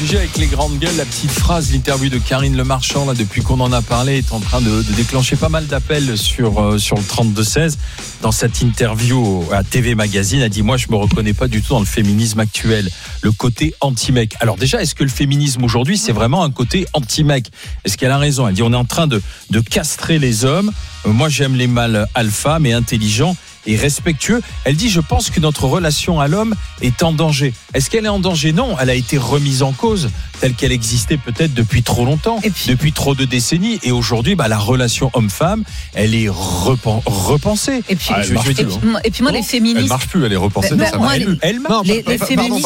sujet avec les grandes gueules, la petite phrase, l'interview de Karine Le Marchand, là, depuis qu'on en a parlé, est en train de déclencher pas mal d'appels sur le 32-16. Dans cette interview à TV Magazine, elle dit « Moi, je me reconnais pas du tout dans le féminisme actuel, le côté anti-mec ». Alors déjà, est-ce que le féminisme aujourd'hui, c'est vraiment un côté anti-mec ? Est-ce qu'elle a raison ? Elle dit « On est en train de castrer les hommes. Moi, j'aime les mâles alpha, mais intelligents et respectueux. » Elle dit « Je pense que notre relation à l'homme est en danger ». Est-ce qu'elle est en danger ? Non, elle a été remise en cause, telle qu'elle existait peut-être depuis trop longtemps, depuis trop de décennies. Et aujourd'hui, la relation homme-femme, elle est repensée. Et puis, moi, les féministes... Elle marche plus, elle est repensée. Elle marche. Les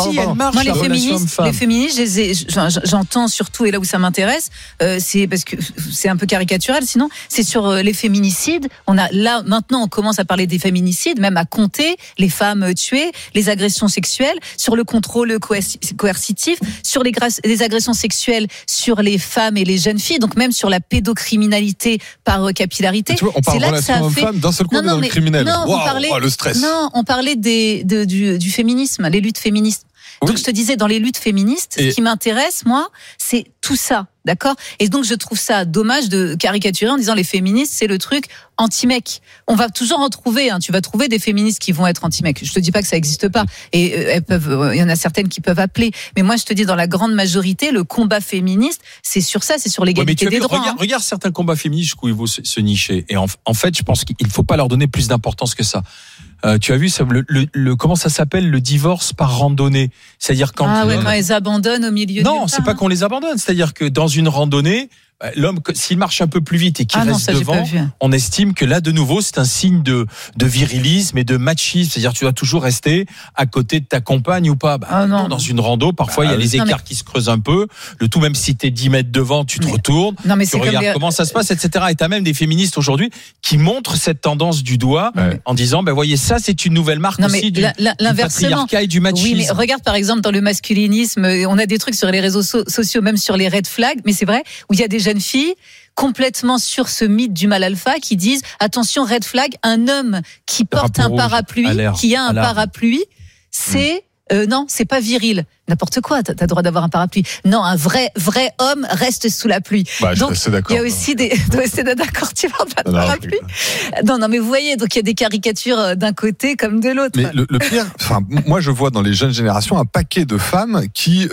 féministes, j'entends surtout, et là où ça m'intéresse, c'est parce que c'est un peu caricatural, sinon, c'est sur les féminicides. Maintenant, on commence à parler des féminicides, même à compter les femmes tuées, les agressions sexuelles, sur le contrôle coercitif, sur les agressions sexuelles sur les femmes et les jeunes filles, donc même sur la pédocriminalité par capillarité. Tu vois, on parle de relation homme-femme, d'un seul coup, on est dans le criminel. Le stress. Non, on parlait du féminisme, les luttes féministes. Oui. Donc je te disais, dans les luttes féministes, ce qui m'intéresse, moi, c'est tout ça, d'accord ? Et donc je trouve ça dommage de caricaturer en disant les féministes, c'est le truc anti-mec. On va toujours en trouver, tu vas trouver des féministes qui vont être anti-mec. Je te dis pas que ça existe pas, et il y en a certaines qui peuvent appeler. Mais moi, je te dis, dans la grande majorité, le combat féministe, c'est sur ça, c'est sur l'égalité des droits. Regarde certains combats féministes où ils vont se nicher. Et en fait, je pense qu'il faut pas leur donner plus d'importance que ça. Tu as vu ça, comment ça s'appelle, le divorce par randonnée, c'est-à-dire quand ils abandonnent au milieu. Non, c'est pas qu'on les abandonne, c'est-à-dire que dans une randonnée, l'homme, s'il marche un peu plus vite et qu'il reste devant, on estime que là, de nouveau, c'est un signe de virilisme et de machisme. C'est-à-dire, tu dois toujours rester à côté de ta compagne ou pas. Non, dans une rando, parfois, il y a les écarts qui se creusent un peu. Le tout, même si t'es 10 mètres devant, tu te retournes. Tu regardes comment ça se passe, etc. Et t'as même des féministes aujourd'hui qui montrent cette tendance du doigt en disant, voyez, ça, c'est une nouvelle marque aussi du patriarcat et du machisme. Oui, mais regarde, par exemple, dans le masculinisme, on a des trucs sur les réseaux sociaux, même sur les red flags, mais c'est vrai, où il y a des jeunes filles complètement sur ce mythe du mâle alpha qui disent attention, red flag, un homme qui porte un parapluie, qui a un parapluie, c'est non, c'est pas viril. N'importe quoi, t'as le droit d'avoir un parapluie. Non, un vrai homme reste sous la pluie. Donc il y a aussi d'accord, tu parles pas de parapluie. Non, mais vous voyez, donc il y a des caricatures d'un côté comme de l'autre. Mais le pire, moi je vois dans les jeunes générations un paquet de femmes qui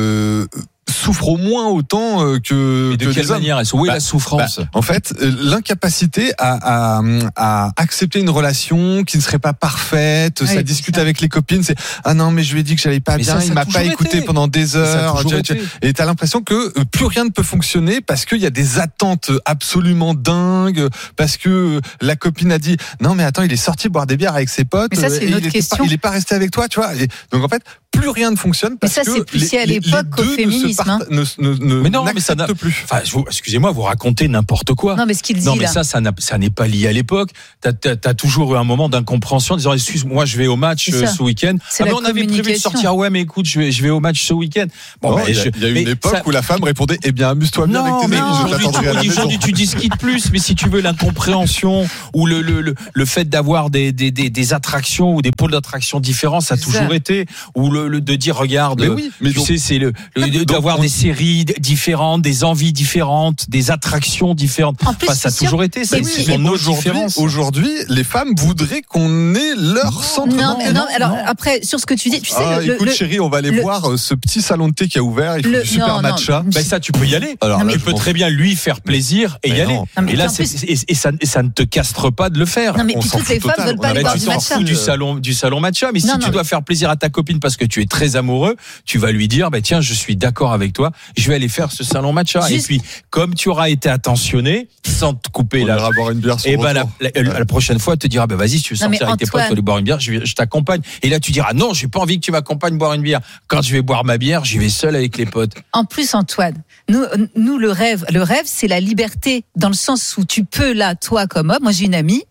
souffrent au moins autant que et de quelle manière où est la souffrance? En fait, l'incapacité à accepter une relation qui ne serait pas parfaite, ça discute avec les copines, c'est non mais je lui ai dit que j'allais pas bien, il m'a pas écouté pendant des heures, et t'as l'impression que plus rien ne peut fonctionner parce qu'il y a des attentes absolument dingues, parce que la copine a dit non mais attends, il est sorti boire des bières avec ses potes, mais ça, c'est une autre question. Il est pas resté avec toi, tu vois. Et donc en fait, plus rien ne fonctionne parce que mais ça, c'est plus à l'époque qu'au féminisme. Mais non, mais ça n'a plus. Enfin, excusez-moi, vous racontez n'importe quoi. Non, mais ce qu'il dit non, mais ça n'est pas lié à l'époque. T'as toujours eu un moment d'incompréhension en disant excuse-moi, je vais au match ce week-end. On avait prévu de sortir. Ouais, mais écoute, je vais au match ce week-end. Bon, il y a eu une époque où la femme répondait amuse-toi bien avec tes amis. Aujourd'hui, tu discutes plus, mais si tu veux l'incompréhension ou le fait d'avoir des attractions ou des pôles d'attraction différents, ça a toujours été, ou de dire regarde, mais tu sais, c'est d'avoir des séries différentes, des envies différentes, des attractions différentes. Ça a toujours été. Aujourd'hui, les femmes voudraient qu'on ait leur centre. Non, alors après, sur ce que tu dis, tu sais. Écoute, chérie, on va aller voir ce petit salon de thé qui a ouvert. Il faut du super matcha. Ça, tu peux y aller. Tu peux très bien lui faire plaisir et y aller. Et là, ça ne te castre pas de le faire. Non, mais puis toutes les femmes veulent pas aller boire du matcha. Tu t'en fous du salon matcha, mais si tu dois faire plaisir à ta copine parce que tu es très amoureux, tu vas lui dire tiens, je suis d'accord avec toi, je vais aller faire ce salon matcha. Et puis comme tu auras été attentionné sans te couper boire une bière, et la prochaine fois te dira vas-y, si tu veux sortir avec tes potes, aller boire une bière, je t'accompagne. Et là tu diras non, j'ai pas envie que tu m'accompagnes boire une bière. Quand je vais boire ma bière, j'y vais seul avec les potes. En plus, Antoine, nous le rêve c'est la liberté, dans le sens où tu peux, là, toi comme homme, moi j'ai une amie,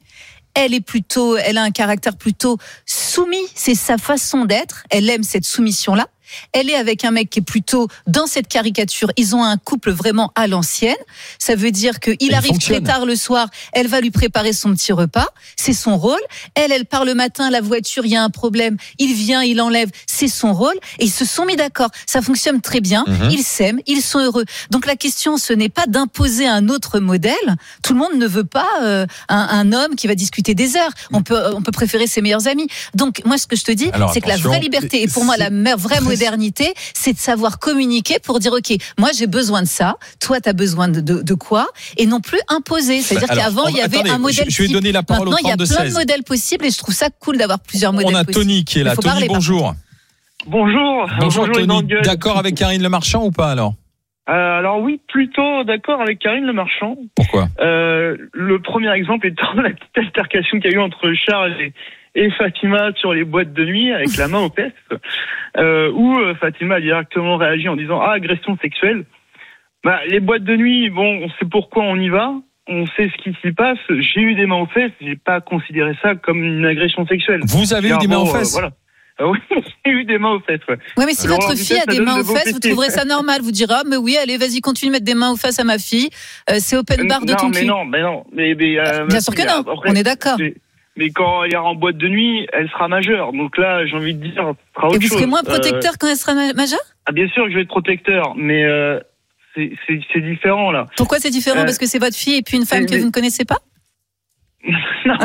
elle a un caractère plutôt soumis, c'est sa façon d'être, elle aime cette soumission-là. Elle est avec un mec qui est plutôt dans cette caricature. Ils ont un couple vraiment à l'ancienne. Ça veut dire qu'il arrive très tard le soir. Elle va lui préparer son petit repas. C'est son rôle. Elle part le matin, la voiture, il y a un problème. Il vient, il enlève. C'est son rôle. Et ils se sont mis d'accord. Ça fonctionne très bien. Ils s'aiment. Ils sont heureux. Donc la question, ce n'est pas d'imposer un autre modèle. Tout le monde ne veut pas un homme qui va discuter des heures. On peut préférer ses meilleurs amis. Donc moi, ce que je te dis, c'est que la vraie liberté, et pour moi la vraie modernité, c'est de savoir communiquer pour dire ok, moi j'ai besoin de ça, toi t'as besoin de quoi, et non plus imposer. C'est-à-dire qu'avant il y avait un modèle. Je vais donner la parole au 32-16. Maintenant il y a plein de modèles possibles et je trouve ça cool d'avoir plusieurs modèles. On a Tony qui est là. Tony, bonjour. Bonjour Tony. D'accord avec Karine Le Marchand ou pas alors? Alors oui, plutôt d'accord avec Karine Le Marchand. Pourquoi? Le premier exemple étant la petite altercation qu'il y a eu entre Charles et Fatima sur les boîtes de nuit avec la main aux fesses, où Fatima a directement réagi en disant agression sexuelle. Les boîtes de nuit, bon, on sait pourquoi on y va, on sait ce qui s'y passe. J'ai eu des mains aux fesses, j'ai pas considéré ça comme une agression sexuelle. Vous avez eu des mains aux fesses? Voilà. Oui, j'ai eu des mains aux fesses, ouais. Ouais, mais si votre fille a des mains aux fesses, vous trouverez ça normal. Vous direz, mais oui, allez, vas-y, continue de mettre des mains aux fesses à ma fille. C'est open bar de ton cul. Non. Bien sûr que non. Après, on est d'accord. Mais quand elle ira en boîte de nuit, elle sera majeure. Donc là, j'ai envie de dire, ce sera autre chose. Et vous serez moins protecteur quand elle sera majeure? Bien sûr que je vais être protecteur, mais c'est différent, là. Pourquoi c'est différent? Parce que c'est votre fille et puis une femme que vous ne connaissez pas? Non.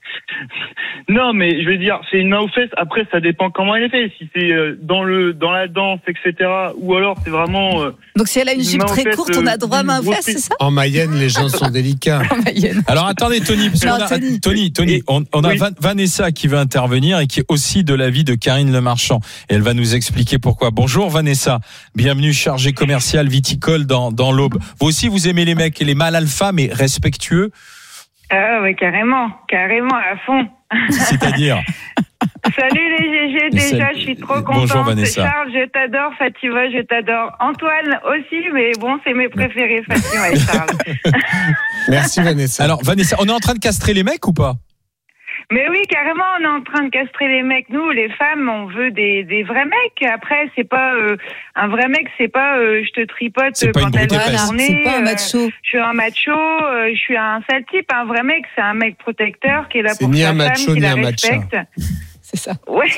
Non, mais je veux dire, c'est une main aux fesses. Après, ça dépend comment elle est faite. Si c'est dans la danse, etc., ou alors c'est vraiment. Donc si elle a une jupe très courte, on a droit à main aux fesses, c'est ça? En Mayenne, les gens sont délicats. En Mayenne. Alors attendez, Tony, parce Tony, on a Vanessa qui veut intervenir et qui est aussi de l'avis de Karine Le Marchand. Et elle va nous expliquer pourquoi. Bonjour Vanessa, bienvenue chargée commerciale viticole dans l'Aube. Vous aussi, vous aimez les mecs et les mâles alpha, mais respectueux? Ah ouais, carrément, à fond. C'est-à-dire? Salut les GG, déjà je suis trop contente. Bonjour Vanessa. Charles, je t'adore. Fatima, je t'adore. Antoine aussi, mais bon, c'est mes préférés, Fatima et Charles. Merci Vanessa. Alors Vanessa, on est en train de castrer les mecs ou pas? Mais oui, carrément, on est en train de castrer les mecs. Nous, les femmes, on veut des vrais mecs. Après, c'est pas un vrai mec, c'est pas je te tripote quand elle va tourner. C'est pas un macho. Je suis un macho, je suis un sale type. Un vrai mec, c'est un mec protecteur qui est là pour sa femme, qui la respecte. C'est ça. Ouais.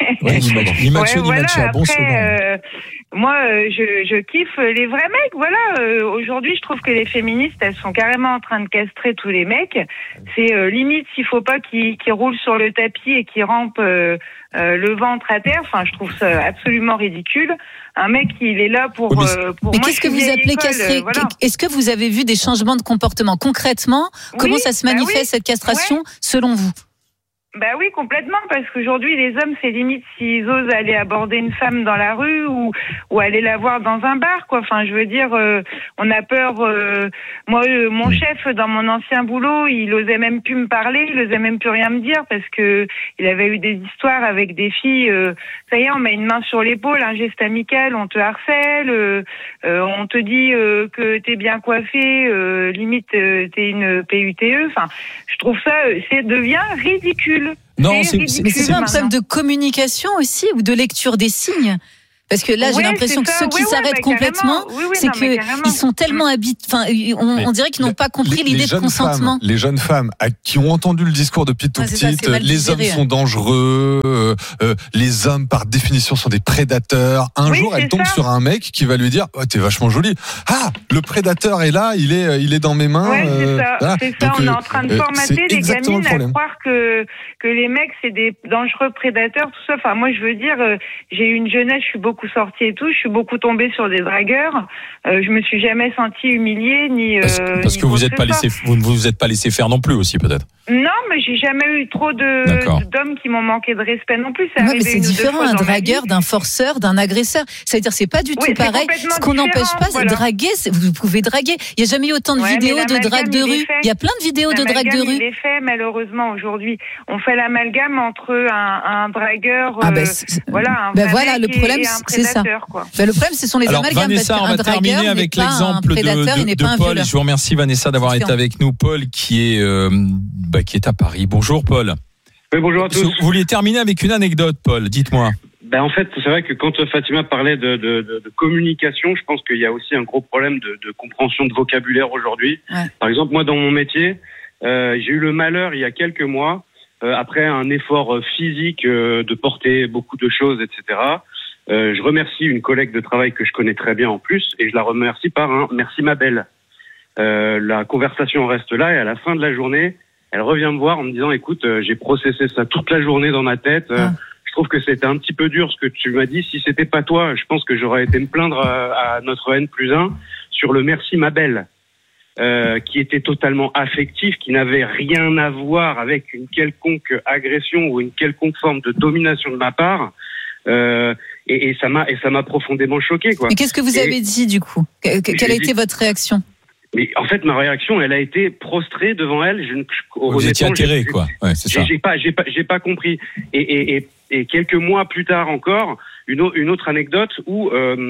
Ni macho, ni macha. Bon après, moi, je kiffe les vrais mecs. Voilà. Aujourd'hui, je trouve que les féministes, elles sont carrément en train de castrer tous les mecs. C'est limite s'il faut pas qu'ils roulent sur le tapis et qu'ils rampent le ventre à terre. Enfin, je trouve ça absolument ridicule. Un mec, il est là pour. Mais qu'est-ce que vous appelez castrer? Voilà. Est-ce que vous avez vu des changements de comportement concrètement? Comment ça se manifeste cette castration selon vous? Bah oui, complètement, parce qu'aujourd'hui, les hommes, c'est limite s'ils osent aller aborder une femme dans la rue ou aller la voir dans un bar, quoi. Enfin, je veux dire, on a peur. Moi, mon chef, dans mon ancien boulot, il osait même plus me parler, il osait même plus rien me dire parce que il avait eu des histoires avec des filles. Ça y est, on met une main sur l'épaule, un geste amical, on te harcèle, on te dit que t'es bien coiffé, limite t'es une PUTE. Enfin, je trouve ça, devient ridicule. Non, mais c'est pas un problème de communication aussi ou de lecture des signes? Parce que là, j'ai l'impression que ceux qui s'arrêtent complètement, c'est que ils sont tellement on dirait qu'ils n'ont pas compris l'idée de consentement. Les jeunes femmes qui ont entendu le discours depuis tout petite, les hommes sont dangereux, les hommes par définition sont des prédateurs. Un jour, elle tombe sur un mec qui va lui dire t'es vachement jolie. Ah, le prédateur est là, il est dans mes mains. Ouais, c'est ça. Voilà. C'est ça. Donc, on est en train de formater les gamines à croire que les mecs c'est des dangereux prédateurs, tout ça. Enfin, moi, je veux dire, j'ai eu une jeunesse, je suis beaucoup sortie et tout, je suis beaucoup tombée sur des dragueurs. Je me suis jamais sentie humiliée ni parce que vous ne vous êtes pas laissé faire non plus aussi peut-être. Non, mais j'ai jamais eu trop d'hommes qui m'ont manqué de respect non plus. Mais c'est différent, un dragueur, d'un forceur, d'un agresseur. C'est-à-dire, c'est pas du tout pareil. Ce qu'on n'empêche pas, c'est draguer. Vous pouvez draguer. Il y a jamais eu autant de vidéos de drague de rue. Il y a plein de vidéos de drague de rue. Il est fait malheureusement aujourd'hui. On fait l'amalgame entre un dragueur, voilà. Voilà, le problème, c'est ça. Le problème, ce sont les amalgames. Vanessa, on va terminer avec l'exemple de Paul. Je vous remercie Vanessa d'avoir été avec nous. Paul qui est à Paris. Bonjour Paul. Oui, bonjour à tous. Vous vouliez terminer avec une anecdote, Paul, dites-moi. En fait, c'est vrai que quand Fatima parlait de communication, je pense qu'il y a aussi un gros problème de compréhension de vocabulaire aujourd'hui. Ouais. Par exemple, moi, dans mon métier, j'ai eu le malheur, il y a quelques mois, après un effort physique de porter beaucoup de choses, etc., je remercie une collègue de travail que je connais très bien en plus, et je la remercie par un « merci ma belle ». La conversation reste là, et à la fin de la journée, elle revient me voir en me disant « écoute, j'ai processé ça toute la journée dans ma tête, je trouve que c'était un petit peu dur ce que tu m'as dit. Si c'était pas toi, je pense que j'aurais été me plaindre à notre N+1 sur le merci ma belle, qui était totalement affectif, qui n'avait rien à voir avec une quelconque agression ou une quelconque forme de domination de ma part. Et ça m'a profondément choqué, quoi. Mais qu'est-ce que vous avez dit du coup ? Quelle a été votre réaction ? Mais en fait, ma réaction, elle a été prostrée devant elle. Vous étiez atterré, quoi. Ouais, c'est ça. J'ai pas compris. Et quelques mois plus tard encore, une autre anecdote où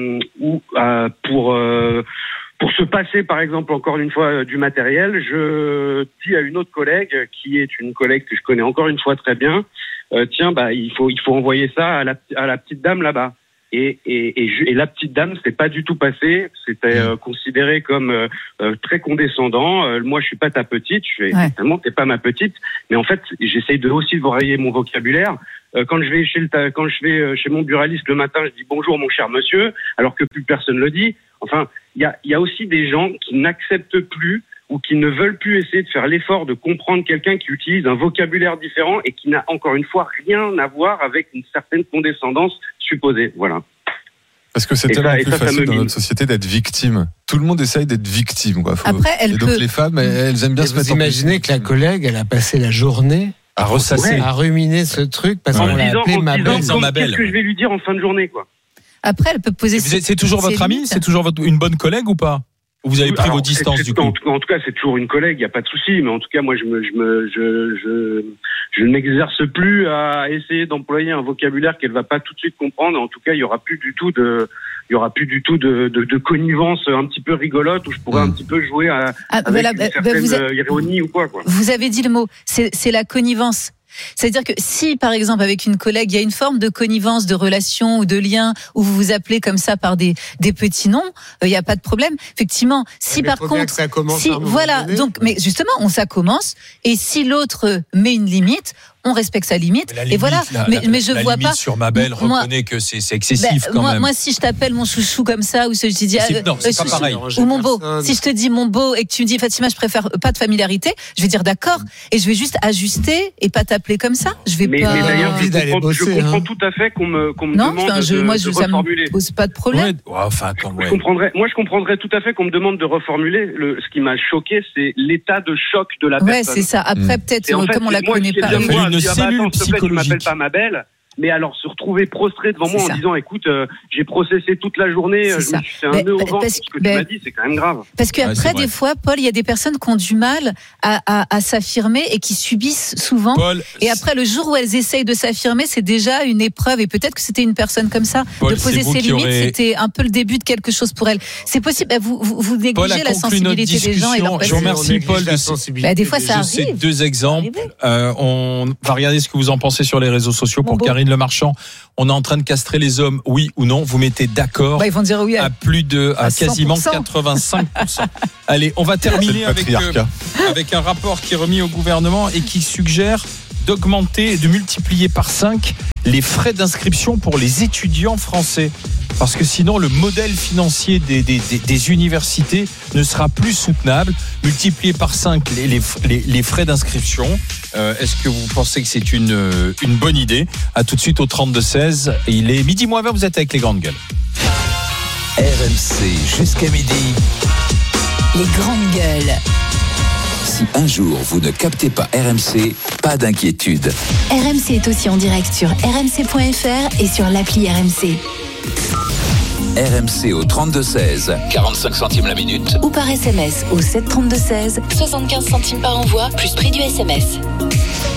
pour se passer, par exemple, encore une fois, du matériel, je dis à une autre collègue, qui est une collègue que je connais encore une fois très bien, tiens, il faut envoyer ça à la petite dame là-bas. Et la petite dame, c'était pas du tout passé. C'était considéré comme très condescendant. Moi, je suis pas ta petite. Je fais évidemment, t'es pas ma petite. Mais en fait, j'essaye de aussi varier mon vocabulaire. Quand je vais chez mon buraliste le matin, je dis bonjour mon cher monsieur, alors que plus personne le dit. Enfin, il y a aussi des gens qui n'acceptent plus ou qui ne veulent plus essayer de faire l'effort de comprendre quelqu'un qui utilise un vocabulaire différent et qui n'a encore une fois rien à voir avec une certaine condescendance supposée. Voilà. Parce que c'est tellement plus facile dans notre société d'être victime. Tout le monde essaye d'être victime, quoi. Après, donc les femmes, elles aiment bien se mettre en... Vous imaginez que la collègue, elle a passé la journée à ressasser, à ruminer ce truc parce qu'on l'a appelé ma belle. Qu'est-ce que je vais lui dire en fin de journée, quoi. Après, elle peut poser... C'est toujours votre amie ? C'est toujours une bonne collègue ou pas ? Ou vous avez pris vos distances du coup ? En tout cas, c'est toujours une collègue, il n'y a pas de souci. Mais en tout cas, moi, je ne m'exerce plus à essayer d'employer un vocabulaire qu'elle va pas tout de suite comprendre. En tout cas, il y aura plus du tout de connivence un petit peu rigolote où je pourrais un petit peu jouer avec une certaine ironie ou quoi. Vous avez dit le mot, c'est la connivence. C'est-à-dire que si, par exemple, avec une collègue, il y a une forme de connivence, de relation ou de lien où vous vous appelez comme ça par des petits noms, il n'y a pas de problème. Effectivement, si par contre, donc, mais justement, ça commence, et si l'autre met une limite, on respecte sa limite, et voilà. Mais je vois pas. Sur ma belle, reconnaît que c'est excessif quand même. Moi, si je t'appelle mon chouchou comme ça, ou si je te dis, non, c'est pas pareil. Ou mon beau. Si je te dis mon beau et que tu me dis, Fatima, je préfère pas de familiarité, je vais dire d'accord, et je vais juste ajuster et pas t'appeler comme ça. Je vais pas. Mais d'ailleurs, je comprends tout à fait qu'on me demande de reformuler. Ça me pose pas de problème. Je comprendrais tout à fait qu'on me demande de reformuler. Ce qui m'a choqué, c'est l'état de choc de la personne. Ouais, c'est ça. Après, peut-être, comme on la connaît pas. Une cellule psychologique. Tu m'appelles pas ma belle. Mais alors se retrouver prostré devant moi en disant écoute, j'ai processé toute la journée, je me suis fait un nœud au ventre, ce que tu m'as dit, c'est quand même grave. Parce qu'après, des fois, Paul, il y a des personnes qui ont du mal à s'affirmer et qui subissent souvent. Paul, et après, le jour où elles essayent de s'affirmer, c'est déjà une épreuve. Et peut-être que c'était une personne comme ça. Paul, de poser ses limites, c'était un peu le début de quelque chose pour elle. C'est possible. Vous négligez la sensibilité des gens et leur Je vous remercie, Paul. Des fois, ça arrive. Ces deux exemples. On va regarder ce que vous en pensez sur les réseaux sociaux pour Karine Le Marchand. On est en train de castrer les hommes, oui ou non? Vous mettez d'accord? Ils vont dire oui à quasiment 85%. Allez, on va terminer avec un rapport qui est remis au gouvernement et qui suggère d'augmenter, de multiplier par 5 les frais d'inscription pour les étudiants français. Parce que sinon, le modèle financier des universités ne sera plus soutenable. Multiplier par 5 les frais d'inscription. Est-ce que vous pensez que c'est une bonne idée? À tout de suite au 32-16. Il est 12:20, vous êtes avec les grandes gueules. RMC jusqu'à midi. Les grandes gueules. Si un jour vous ne captez pas RMC, pas d'inquiétude. RMC est aussi en direct sur rmc.fr et sur l'appli RMC. RMC au 32-16, 45 centimes la minute. Ou par SMS au 7 32 16, 75 centimes par envoi, plus prix du SMS.